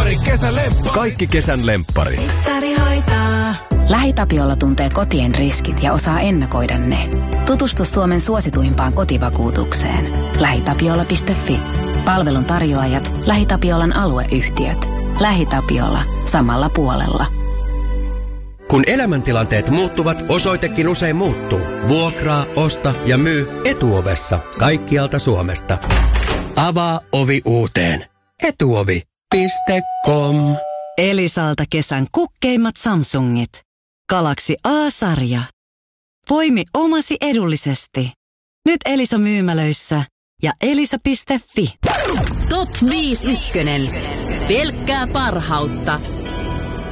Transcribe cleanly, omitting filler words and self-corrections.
kesän lemppari. Kaikki kesän lemppari. LähiTapiola tuntee kotien riskit ja osaa ennakoida ne. Tutustu Suomen suosituimpaan kotivakuutukseen. LähiTapiola.fi. Palvelun tarjoajat LähiTapiolan alueyhtiöt. LähiTapiola. Samalla puolella. Kun elämäntilanteet muuttuvat, osoitekin usein muuttuu. Vuokraa, osta ja myy Etuovessa kaikkialta Suomesta. Avaa ovi uuteen. Etuovi.com. Elisalta kesän kukkeimmat Samsungit. Galaxy A-sarja. Poimi omasi edullisesti. Nyt Elisa myymälöissä ja elisa.fi. Top 5 ykkönen. Pelkkää parhautta.